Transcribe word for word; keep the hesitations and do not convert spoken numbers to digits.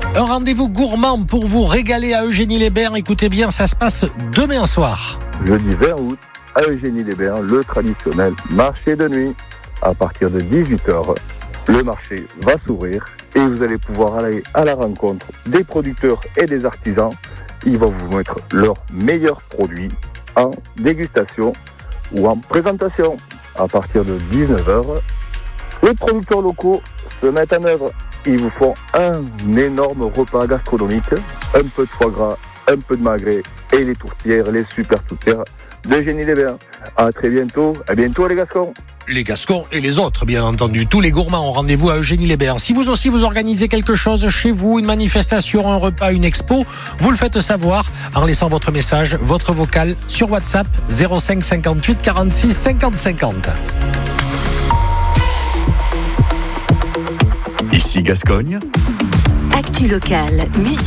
Un rendez-vous gourmand pour vous régaler à Eugénie-les-Bains. Écoutez bien, ça se passe demain soir. Jeudi vingt août, à Eugénie-les-Bains, le traditionnel marché de nuit. À partir de dix-huit heures, le marché va s'ouvrir et vous allez pouvoir aller à la rencontre des producteurs et des artisans. Ils vont vous mettre leurs meilleurs produits en dégustation ou en présentation. À partir de dix-neuf heures, les producteurs locaux se mettent en œuvre. Ils vous font un énorme repas gastronomique, un peu de foie gras, un peu de magret et les tourtières, les super tourtières d'Eugénie-les-Bains. À très bientôt, à bientôt les Gascons. Les Gascons et les autres, bien entendu. Tous les gourmands ont rendez-vous à Eugénie-les-Bains. Si vous aussi vous organisez quelque chose chez vous, une manifestation, un repas, une expo, vous le faites savoir en laissant votre message, votre vocal sur WhatsApp zéro cinq cinquante-huit quarante-six cinquante cinquante. Ici Gascogne. Actu locale, musique.